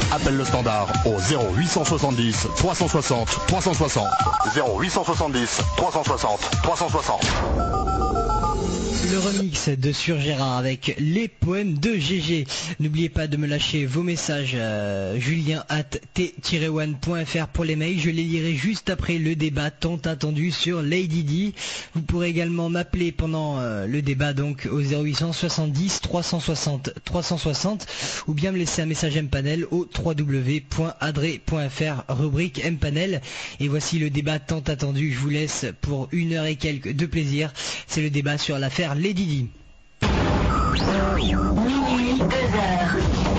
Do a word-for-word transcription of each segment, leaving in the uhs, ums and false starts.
Appelle le standard au zéro huit cent soixante-dix trois cent soixante trois cent soixante. zéro huit cent soixante-dix trois cent soixante trois cent soixante. Le remix de Sur Gérard avec les poèmes de G G. N'oubliez pas de me lâcher vos messages euh, julien arobase t tiret one point f r pour les mails. Je les lirai juste après le débat tant attendu sur Lady Di. Vous pourrez également m'appeler pendant euh, le débat donc au zéro huit cent soixante-dix trois cent soixante trois cent soixante ou bien me laisser un message M-Panel au w w w point adre point f r rubrique M-Panel. Et voici le débat tant attendu. Je vous laisse pour une heure et quelques de plaisir. C'est le débat sur l'affaire Lady Di. Minuit, deux heures.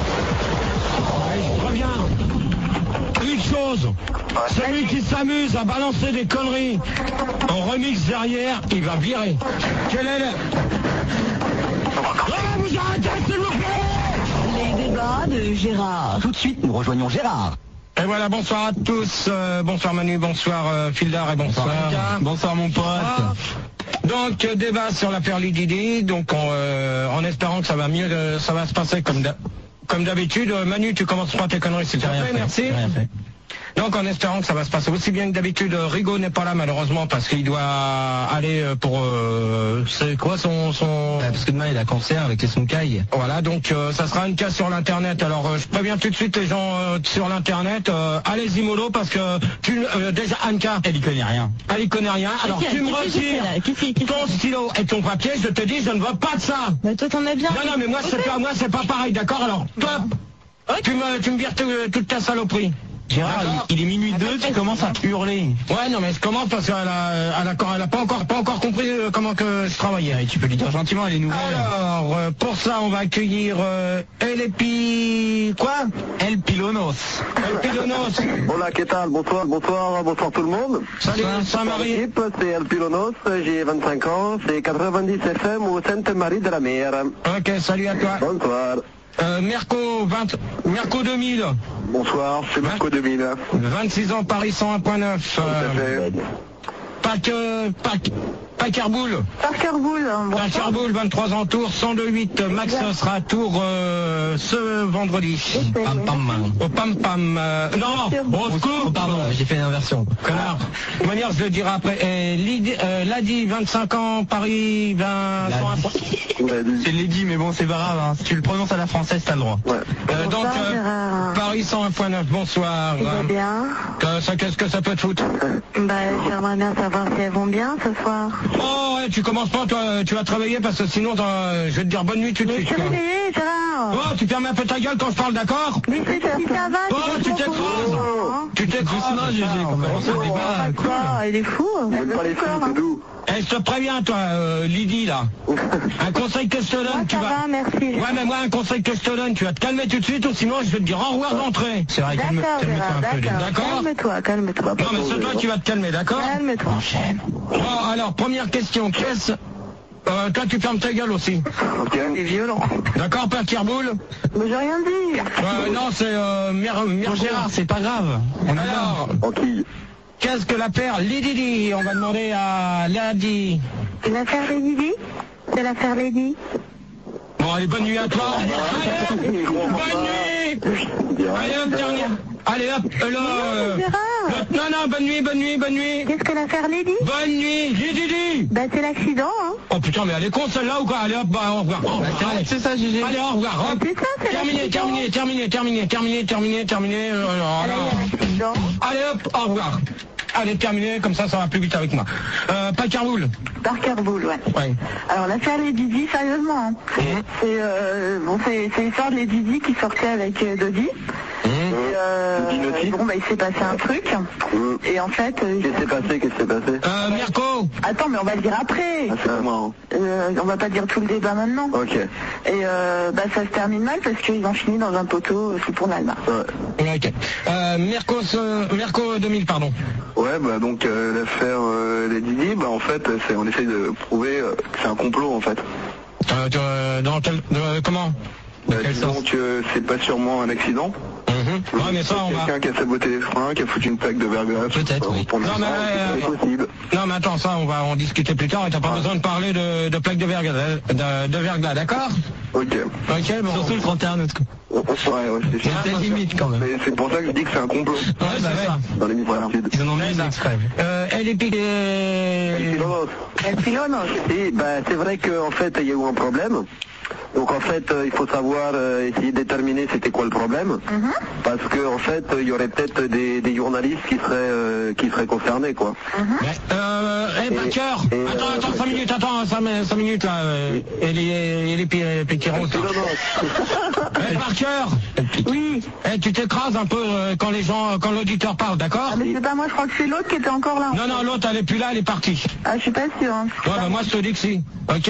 Je reviens. Une chose, celui qui s'amuse à balancer des conneries en remix derrière, il va virer. Quel est le... Oh, vous arrêtez, s'il vous plaît. Les débats de Gérard. Tout de suite, nous rejoignons Gérard. Et voilà, bonsoir à tous. Euh, bonsoir Manu, bonsoir euh, Fildar et bonsoir Anka. Bonsoir mon pote. Ah. Donc euh, débat sur l'affaire Lady Di, donc en, euh, en espérant que ça va mieux, euh, ça va se passer comme d'hab- comme d'habitude. Euh, Manu, tu commences pas tes conneries s'il te plaît, merci. Rien fait. Donc en espérant que ça va se passer aussi bien que d'habitude. Rigaud n'est pas là malheureusement parce qu'il doit aller pour euh, c'est quoi son son Ouais, parce que demain il a cancer avec les soncailles. voilà, donc euh, ça sera une case sur l'internet. Alors euh, je préviens tout de suite les gens euh, sur l'internet, euh, allez-y mollo parce que tu euh, déjà Anka, Elle y connaît rien. elle y connaît rien. Alors Qu'est-ce tu me que tu fais, là? retires Qu'est-ce que- qu'est-ce que- ton stylo et ton papier, je te dis je ne veux pas de ça. Bah toi t'en as bien. Non non mais moi c'est pas moi c'est pas pareil, d'accord. Alors toi tu me tu me vires tout- toute ta saloperie. Gérard, D'accord. il, il est minuit deux, tu commences à hurler. Ouais, non, mais je commence parce qu'elle a, elle a, elle a pas encore, pas encore compris euh, comment que je travaillais. Et tu peux lui dire gentiment, elle est nouvelle. Alors, euh, pour ça, on va accueillir euh, El Epi... Quoi El Pilonos. El Pilonos. Hola, ¿qué tal? Bonsoir, bonsoir, bonsoir tout le monde. Salut, Saint-Marie. L'équipe, c'est El Pilonos, j'ai vingt-cinq ans, c'est quatre-vingt-dix F M au Sainte-Marie de la Mer. Ok, salut à toi. Bonsoir. Euh, Merco, vingt, Merco deux mille. Bonsoir, c'est Marco deux mille. vingt-six ans, Paris cent un point neuf. Tout à fait. Pac, euh, Pac, Pacarboul. Parkerboul. Pacarboul, vingt-trois ans, Tours, cent deux huit. Max sera à Tours euh, ce vendredi. Pam pam. Au Pam Pam. Euh, non, au secours. Oh, pardon, j'ai fait l'inversion. Connard. De toute manière, je le dirai après. Et Lydie, euh, Ladi, vingt-cinq ans, Paris, vingt... C'est Lady, mais bon, c'est pas grave. Hein. Si tu le prononces à la française, t'as le droit. Ouais. Euh, donc, Bonsoir, euh, Gérard. Paris cent un point neuf, bonsoir. Tu vas bien? Euh, ça, qu'est-ce que ça peut te foutre? Bah j'aimerais bien savoir si elles vont bien ce soir. Oh, ouais, tu commences pas, toi, tu vas travailler parce que sinon, t'as- je vais te dire bonne nuit tout de Mais je suite. suis quoi. réveillée, Gérard. Oh, tu fermes un peu ta gueule quand je parle, d'accord? Mais c'est si ça va. Oh, c'est tu pas t'écrases. trop. Tu t'écrases. Doucement, G G, on commence le débat. Quoi, quoi, il est fou. J'aime pas les filles, c'est doux. Eh, je te préviens, toi, euh, Lydie, là. Un conseil que je te donne, Moi tu ça vas... va, merci. Ouais, mais moi, un conseil que je te donne, tu vas te calmer tout de suite, ou sinon, je vais te dire au revoir d'entrée. C'est vrai, calme- D'accord, calme-toi Gérard, un peu. d'accord. D'accord. Calme-toi, calme-toi. Non, mais c'est toi qui vas te calmer, d'accord? Calme-toi. Bon, alors, première question, qu'est-ce... Euh, toi, tu fermes ta gueule aussi. Ok. C'est violent. D'accord, Père Kirboul? Mais j'ai rien dit. Euh, non, c'est... Euh, Mir- Bon, Mirko. Gérard, c'est pas grave. On est là. Alors, Tranquille. qu'est-ce que l'affaire Lady Di? On va demander à Lady. L'affaire Lady Di? C'est l'affaire Lady. Bon, allez, bonne nuit à toi. Allez, bonne nuit. Allez, hop, dernière. Allez, hop, là... euh, Gérard. le- Non, non, bonne nuit, bonne nuit, bonne nuit. Qu'est-ce que l'affaire Lady? Bonne nuit, Lady Di. Bah c'est l'accident, hein. Oh putain, mais elle est con celle-là ou quoi? Allez hop, bah, au revoir. Au revoir. Allez, C'est ça, G G. allez, au revoir. Hop. C'est ça, c'est Terminé, l'accident. terminé, terminé, terminé, terminé, terminé, terminé. euh, alors, Elle a eu alors. un accident. Allez hop, au revoir. Allez, terminé, comme ça, ça va plus vite avec moi. Euh, Pacarboul. Parkerboul, ouais. Ouais. Alors l'affaire Lady Di, sérieusement, hein. Mhm. c'est euh, bon, c'est c'est l'histoire de Lady Di qui sortait avec euh, Dodi. Mhm. Et euh, Dodi Notti. bon bah il s'est passé un truc. Hum. Et en fait, euh, Qu'est-ce qui s'est passé? Qu'est-ce qui s'est passé? Euh, Mirko. attends, mais on va le dire après. Ah, c'est marrant. Euh, on va pas dire tout le débat maintenant. Ok. Et euh, bah ça se termine mal parce qu'ils ont fini dans un poteau euh, sous pont d'Alma. Ouais. Ok. Euh, Mirko, euh, Mirko deux mille, pardon. Ouais, bah donc euh, l'affaire euh, Lady Di, bah en fait, c'est, on essaye de prouver euh, que c'est un complot en fait. Euh, tu- euh, dans quel, euh, comment? Dans Euh, quel disons sens? que c'est pas sûrement un accident. Mhm. Ouais, mais ça, on va... Quelqu'un qui a saboté les freins, qui a foutu une plaque de verglas. Peut-être, oui. Pour Non, mais, l'instant, euh, c'est possible. Non, mais attends, ça, on va en discuter plus tard et t'as pas besoin de parler de, de plaques de verglas, de, de verglas, d'accord? Ok. Ok, bon. Surtout le trente et un août. quoi. Ouais, ouais, c'est sûr. C'est limite quand même. Mais c'est pour ça que je dis que c'est un complot. Ouais, bah c'est ouais. ça. Dans l'hémisphère sud. Ils en ont mis une exprès. Euh, elle est piquée. El Pilonos. Et bah, c'est vrai qu'en fait, il y a eu un problème. Donc en fait, euh, il faut savoir euh, essayer de déterminer c'était quoi le problème. Mhm. Parce que en fait, il y aurait peut-être des, des journalistes qui seraient euh, qui seraient concernés, quoi. Euh, hey, Baker. et, Attends, euh, attends, cinq minutes, attends, cinq minutes là. euh, Elle est, elle est pi- piquée rose. Non, non. Hey, Parker. Oui. Eh, tu t'écrases un peu euh, quand les gens, quand l'auditeur parle, d'accord? Ah, mais c'est pas moi, je crois que c'est l'autre qui était encore là. Non, non, l'autre elle est plus là, elle est partie. Ah, je suis pas sûre. Hein. Ouais, bah moi je te dis que si. Ok?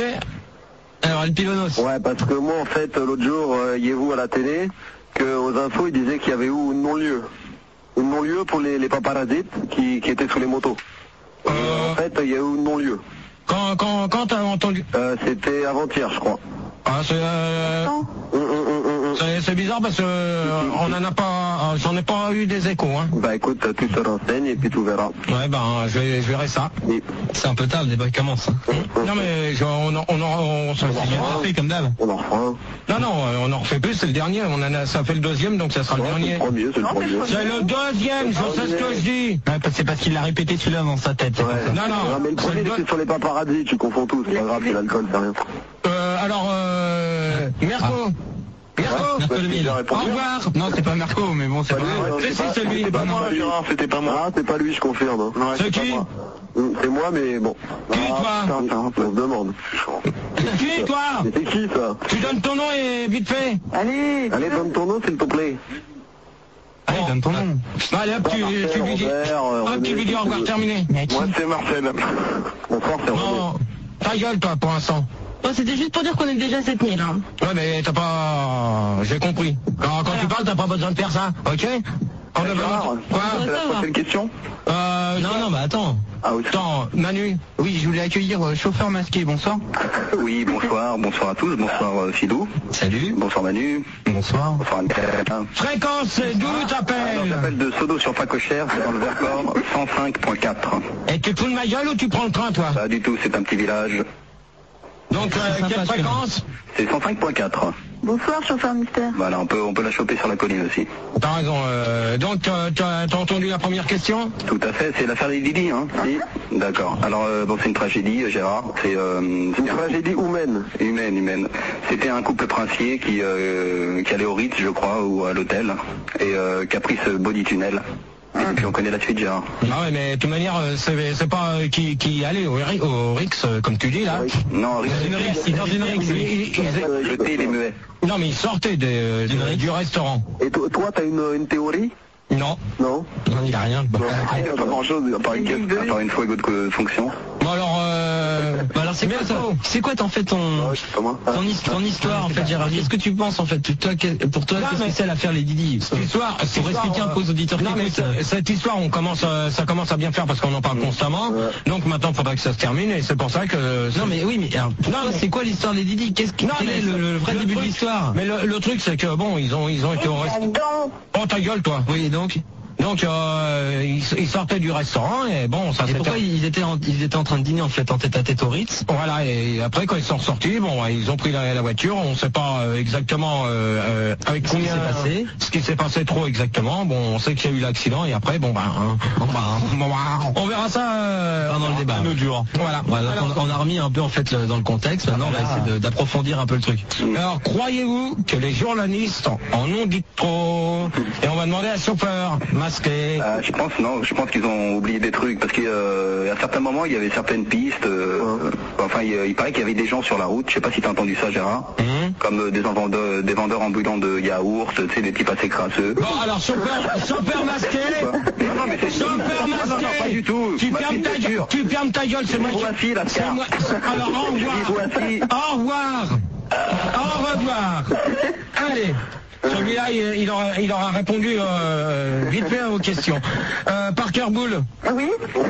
Alors, le Pilonos. Ouais, parce que moi, en fait, l'autre jour, euh, il y a vous à la télé, qu'aux infos, ils disaient qu'il y avait eu un non-lieu. Un non-lieu pour les, les paparazzis qui, qui étaient sous les motos. Et, Euh. en fait, il y a eu un non-lieu. Quand, quand, quand t'as entendu? Euh, C'était avant-hier, je crois. Ah, c'est, euh, Non. Hum, hum, hum, hum, hum. c'est, c'est bizarre parce que euh, on en a pas, j'en ai pas eu des échos, hein. Bah écoute, tu te renseignes et puis tu verras. Ouais, ben, je, vais- je verrai ça. Et C'est un peu tard, le débat commence. Hein. Non, mais je- on, en- on, en- on, s'en C'est bien fait comme d'hab. on en refera un. Non, non, euh, on en refait plus, c'est le dernier. On en a, ça fait le deuxième, donc ça sera le Ouais, c'est dernier. le premier, c'est le Non, c'est premier. le C'est le deuxième, je sais ce que je dis. Ouais, parce- c'est parce qu'il l'a répété celui-là dans sa tête. c'est Ouais. pour ça. Non, non, mais le c'est premier, le deux- c'est sur les paparazzis, tu confonds tout, c'est pas grave, c'est l'alcool, c'est rien. Euh, alors, euh, Mirko. Mirko. Mirko Ouais, le j'ai mille. Au répondu. revoir. Non, c'est pas Marco, mais bon, c'est Pas pas lui, grave. non, Si, c'est si, pas- c'est lui. C'était pas Non, moi, non, Gérard, c'était pas moi. Ah, c'est pas lui, je confirme. hein. Ouais, C'est pas qui? moi. Hum, C'est moi, mais bon. Qui, Ah, toi putain, on se demande. Qui, toi? Mais c'est qui, ça? Tu donnes ton nom et vite fait. Allez. Allez, donne ton nom, s'il te plaît. Allez, donne ton nom. Allez, hop, tu, tu lui dis, Robert, euh, hop, tu lui dis au revoir, terminé. Moi, c'est Marcel. Bonsoir, c'est René. Non, ta gueule, toi, pour l'instant. Oh, c'était juste pour dire qu'on est déjà sept mille. Hein. Ouais, mais t'as pas... J'ai compris. Quand, quand tu parles, t'as pas besoin de faire ça, ok? On a Gérard, besoin- Quoi? c'est la prochaine question? Euh, Non, non, bah attends. Ah oui. Attends, Manu. Oui, je voulais accueillir euh, chauffeur masqué, bonsoir. Oui, bonsoir, bonsoir à tous, bonsoir euh, Philou, Salut. bonsoir Manu, Bonsoir. bonsoir Anne. Fréquence, c'est d'où Alors, t'appelles? j'appelle de Sodo sur Facochère, c'est dans le Vercors, cent cinq point quatre. Et tu te fous de ma gueule ou tu prends le train, toi? Pas du tout, c'est un petit village. Donc, euh, sympa, quelle ce fréquence? C'est cent cinq point quatre. Bonsoir, chauffeur mystère. Voilà, on peut, on peut la choper sur la colline aussi. T'as raison. Euh, donc, euh, t'as t'as entendu la première question? Tout à fait, c'est l'affaire des Didi, hein si. D'accord. Alors, euh, bon, c'est une tragédie, Gérard. C'est euh, une tragédie humaine. Humaine, humaine. C'était un couple princier qui, euh, qui allait au Ritz, je crois, ou à l'hôtel, et euh, qui a pris ce body tunnel. Et puis on connaît la suite, Gérard. Ah ouais, mais de toute manière, euh, c'est c'est pas euh, qui, qui allait au, Ri- au Rix, euh, comme tu dis, là. Non, Ritz. Dans une rixe, dans une rixe. Il- il- il- Le thé, il est muet. Non, mais il sortait de- D'une de- Rix. du restaurant. Et to- toi, t'as une, une théorie? Non. Non. Non, il a rien. Non, il n'y a pas grand chose, à part une caisse, à part une fois égaux de fonction. Bon, alors, euh... Bah alors c'est quoi ça? C'est quoi en fait ton Ouais, c'est pas moi. ton, his- ton histoire en fait, Gérard? Qu'est-ce que tu penses en fait? Toi, que- pour toi, Non, qu'est-ce mais- que c'est l'affaire les Didi? Cette histoire, cette Pour histoire, expliquer un euh, peu aux auditeurs qui Non, mais écoutent, ce- euh, cette histoire, on commence, à- ça commence à bien faire parce qu'on en parle constamment. Ouais. Donc maintenant, il faudra que ça se termine et c'est pour ça que. Non mais oui, mais alors, pour Non, toi, mais- c'est quoi l'histoire des Didi? Qu'est-ce qui Non, quel mais est le, le vrai le début truc- de l'histoire? Mais le, le truc, c'est que bon, ils ont, ils ont été au restaurant. Oh ta gueule, toi. Oui, donc. Donc euh, ils, ils sortaient du restaurant et bon, ça Et s'était. pourquoi ils étaient en, ils étaient en train de dîner en fait en tête à tête au Ritz? Voilà, et après quand ils sont sortis, bon, ils ont pris la, la voiture, on ne sait pas euh, exactement euh, euh, avec Ce qui combien s'est passé. ce qui s'est passé trop exactement. Bon, on sait qu'il y a eu l'accident et après, bon, bah, hein, bon, bah, bon, bah, on verra ça euh, Pendant le débat. un autre jour. Voilà. Voilà, donc on, on a remis un peu en fait le- dans le contexte. Maintenant, on va essayer de- d'approfondir un peu le truc. Alors, croyez-vous que les journalistes en ont dit trop? Et on va demander à chauffeur masqué. Euh, je pense non, je pense qu'ils ont oublié des trucs parce qu'à euh, certains moments il y avait certaines pistes. euh, enfin, il, il paraît qu'il y avait des gens sur la route. Je sais pas si t'as entendu ça, Gérard. Hum. Comme euh, des, vendeurs, des vendeurs ambulants de yaourt, tu sais, des types assez crasseux. Bon, alors chauffeur, chauffeur masqué. Non, non, mais c'est Chauffeur non, non, masqué. pas du tout. Tu Ma fermes fille, ta c'est gueule. sûr. Tu fermes ta gueule, c'est moi qui. Voici la C'est carte. moi. Alors au Je dis revoir. voici. Au revoir. Au revoir. Allez. Celui-là, il, il aura, il aura répondu euh, vite fait aux questions. Euh, Parker Bull. Oui.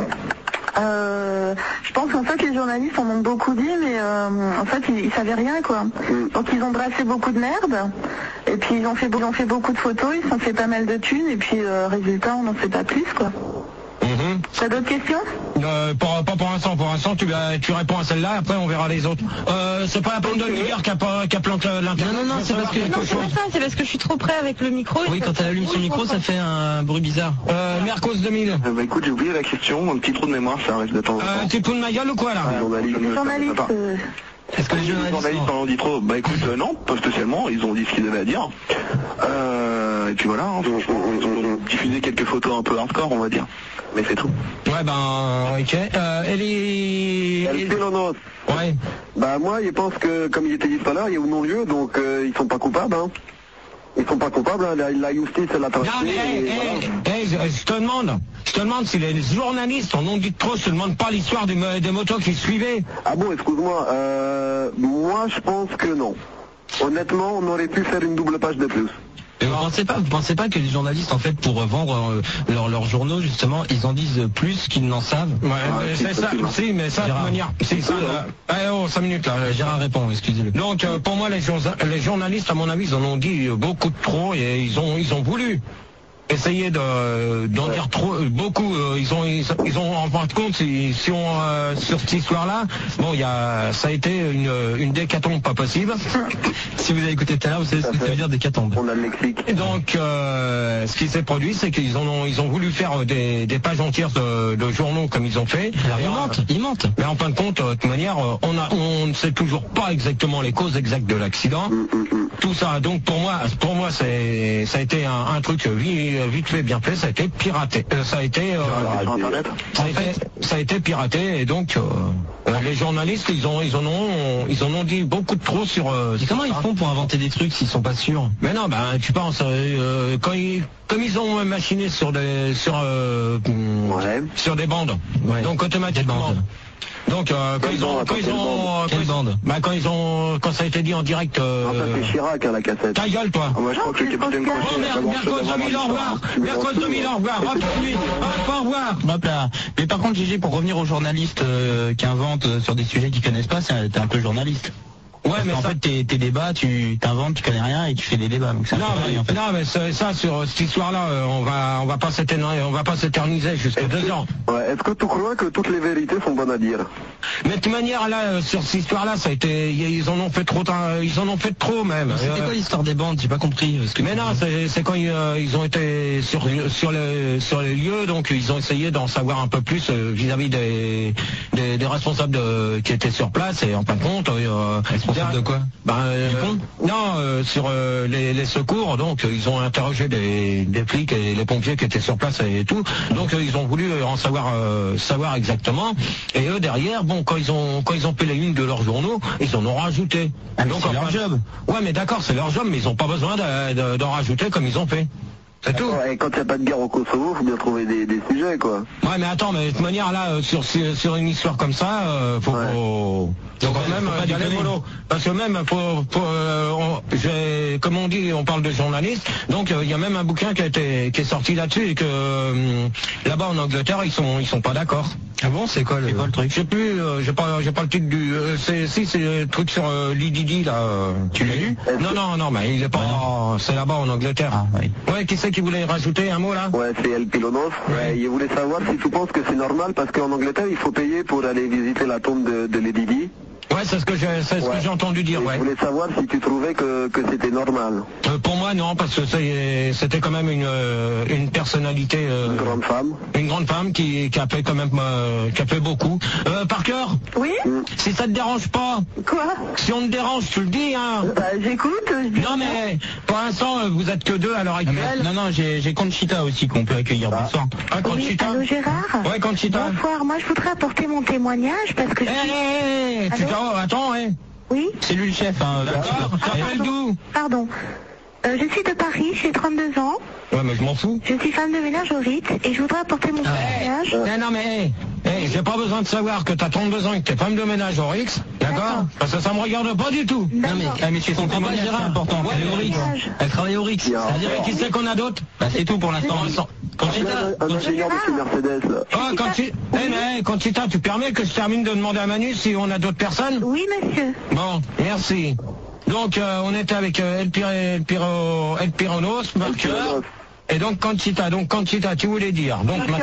Euh, je pense qu'en fait les journalistes en ont beaucoup dit, mais euh, en fait ils, ils savaient rien quoi. Donc ils ont brassé beaucoup de merde, et puis ils ont fait, ils ont fait beaucoup de photos, ils se sont fait pas mal de thunes, et puis euh, résultat on n'en sait pas plus quoi. Mhm. Hum. T'as d'autres questions? Euh, pas, pas pour l'instant, pour l'instant tu, euh, tu réponds à celle-là, après on verra les autres. Euh, c'est pas la peine de lui dire qu'elle a planté l'internet. Non, non, non, c'est parce que... Non, c'est pas ça, c'est parce que je suis trop près avec le micro. Oui, quand elle allume son micro, ça fait un bruit bizarre. Euh, Mercos deux mille. Euh, bah écoute, j'ai oublié la question, un petit trou de mémoire, ça arrive de temps en temps. Euh, tu te fous de ma gueule ou quoi là? Les journalistes, Les journalistes, ça va pas. euh, Est-ce que les Les journalistes... journalistes en ont dit trop. Bah écoute, euh, non, pas spécialement, ils ont dit ce qu'ils avaient à dire. Euh, et puis voilà, hein, franchement, ils ont diffusé quelques photos un peu hardcore, on va dire. Mais c'est tout. Ouais, ben, ok. Euh, elle est... El Pilonos. Ouais. Bah moi, je pense que, comme il était dit tout à l'heure, il y a eu non-lieu, donc euh, ils sont pas coupables. Hein. Ils sont pas coupables, hein. la, la justice, elle a tranché. Non mais, hey, et hey, voilà. hey, je, je te demande, je te demande si les journalistes en ont dit trop, je te demande pas l'histoire des, mo- des motos qui suivaient. Ah bon, excuse-moi, euh, moi je pense que non. Honnêtement, on aurait pu faire une double page de plus. Et vous pensez pas, vous pensez pas que les journalistes, en fait, pour vendre euh, leurs leurs journaux, justement, ils en disent plus qu'ils n'en savent? Ouais, Ah, mais si, c'est ça, facilement. si, mais ça, de Gérard. manière, si, ça, euh, eh, oh, cinq minutes là. Euh, Gérard répond, excusez-le. Donc, euh, pour moi, les, jour- les journalistes, à mon avis, ils en ont dit euh, beaucoup de trop et ils ont, ils ont voulu essayer de, d'en dire trop, euh, beaucoup. euh, ils ont, ils, ils ont, en fin de compte, si, si on, euh, sur cette histoire-là, bon, il y a, ça a été une, une décatombe pas possible. Si vous avez écouté tout à l'heure, vous savez ce que ça veut dire décatombe. On a le lexique. Et donc, euh, ce qui s'est produit, c'est qu'ils en ont, ils ont voulu faire des, des pages entières de, de journaux comme ils ont fait. Alors, ils mentent, ils mentent. Mais en fin de compte, de toute manière, euh, on, a, on ne sait toujours pas exactement les causes exactes de l'accident. Hum, hum, hum. Tout ça, donc pour moi, pour moi, c'est, ça a été un, un truc vite, vite fait, bien fait. Ça a été piraté. Euh, ça a été, euh, Sur Internet. ça a été, ça a été piraté. Et donc, euh, euh, les journalistes, ils ont, ils en ont, ils en ont dit beaucoup de trop sur. Euh, Et comment ils font pour inventer des trucs s'ils sont pas sûrs? Mais non, ben tu penses, euh, quand ils, comme ils ont machiné sur des, sur, euh, Ouais. sur des bandes, Ouais. donc automatiquement. Des bandes. Donc euh, quand Quelle ils ont, bande, quand ils quelle ont, bande quand Quelle ils- bande bah, quand ils ont, quand ça a été dit en direct, euh, Non, ça c'est Chirac, hein, la cassette. ta gueule toi. Ah, moi je crois que le capitaine Oh, Crochet, Oh il a merde, commencé Mercos d'avoir deux mille, au revoir. une Mercos deux mille, au revoir. Hop, nuit. Hop, au revoir. Hop là. Mais par contre, Gégé, pour revenir aux journalistes euh, qui inventent euh, sur des sujets qu'ils connaissent pas, c'est un- t'es un peu journaliste. Ouais, Parce mais qu'en ça. fait, tes, tes débats, tu t'inventes, tu connais rien et tu fais des débats. Donc c'est un Non, peu pareil, mais, en fait. non, mais ça, ça, sur cette histoire-là, euh, on va, on va pas s'éterniser, on va pas s'éterniser jusqu'à deux ans. Ouais, est-ce que tu crois que toutes les vérités sont bonnes à dire? Mais de toute manière, là, euh, sur cette histoire-là, ça a été, ils en ont fait trop, euh, ils en ont fait trop même. C'était Euh, quoi l'histoire des bandes? J'ai pas compris. euh, ce que Mais tu non, disais. c'est c'est quand ils, euh, ils ont été sur sur le sur les lieux, donc ils ont essayé d'en savoir un peu plus euh, vis-à-vis des, des des responsables de, qui étaient sur place et en fin de compte, euh, Responsable de quoi? ben, euh, Du pont non, euh, sur euh, les, les secours, donc euh, ils ont interrogé des, des flics et les pompiers qui étaient sur place et tout, donc euh, ils ont voulu euh, en savoir euh, savoir exactement. Et eux derrière, bon, quand ils ont quand ils ont fait les unes de leurs journaux, ils en ont rajouté. Ah, mais c'est en leur fin- job. Ouais, mais d'accord, c'est leur job, mais ils n'ont pas besoin de- de- d'en rajouter comme ils ont fait. C'est tout. Et quand il n'y a pas de guerre au Kosovo, faut bien trouver des, des sujets, quoi. Ouais, mais attends, mais de toute manière, là, euh, sur, sur sur une histoire comme ça, euh, faut, Ouais. faut, faut Donc, quand même faut pas euh, y aller déconner. mollo. Parce que même, faut, faut, euh, on- j'ai- comme on dit, on parle de journalistes, donc il y a même un bouquin qui, a été, qui est sorti là-dessus et que euh, là-bas en Angleterre, ils sont ils sont pas d'accord. Ah bon, c'est quoi le, C'est quoi le truc? Je sais plus, euh, j'ai pas j'ai pas le titre du. euh, c'est si c'est le truc sur euh, Lididi là. euh, Tu l'as lu? Non non non, mais il est pas. C'est là-bas en Angleterre. Ah, oui. Ouais, qui c'est qui voulait rajouter un mot là? Ouais, c'est El Pilonos. Ouais, il voulait savoir si tu penses que c'est normal, parce qu'en Angleterre, il faut payer pour aller visiter la tombe de, de Lady Di. Ouais, c'est ce que j'ai c'est ce Ouais. que j'ai entendu dire. Et Ouais. je voulais savoir si tu trouvais que, que c'était normal. Euh, pour moi, non, parce que c'est- c'était quand même une, euh, une personnalité, euh, Une grande femme. une grande femme qui, qui a fait quand même, euh, qui a fait beaucoup. Euh, Parker, Oui? si ça te dérange pas, Quoi? si on te dérange, tu le dis, hein. Bah, j'écoute, je dis. Non mais pour l'instant, euh, vous êtes que deux à l'heure Ah, mais- actuelle. non, non, j'ai j'ai Conchita aussi qu'on peut accueillir. Ah. Bonsoir. Ah, Oui, Conchita. allô Gérard? Ouais, Conchita. Bonsoir, moi je voudrais apporter mon témoignage parce que Eh, je suis... eh, eh, tu Allô t'en- attends, eh. Oui? C'est lui le chef, hein. D'accord. T'appelles d'où? Pardon. Euh, je suis de Paris, j'ai trente-deux ans. Ouais, mais je m'en fous. Je suis femme de ménage au Ritz et je voudrais apporter mon témoignage. Non, non, mais, eh, eh, j'ai pas besoin de savoir que t'as trente-deux ans et que t'es femme de ménage au Rix, d'accord? D'accord. Parce que ça me regarde pas du tout. Non mais, D'accord. ah, mais tu comprends pas, Gérard, c'est important. Ouais, Elle est au Rix. témoignage. Elle travaille au Rix. Il y a un- C'est-à-dire Et qui c'est qu'on a d'autres? Bah, c'est tout pour l'instant. Sans- Un, Conchita, un ingénieur de chez Mercedes, là. oh, Conchita, eh, mais, eh, Conchita, tu permets que je termine de demander à Manu si on a d'autres personnes? Oui, monsieur. Bon, merci. Donc, euh, on était avec euh, El, Pir- El, Piro, El Pironos, Marqueur, Pironos. et donc Conchita. Donc, Conchita, tu voulais dire. Donc,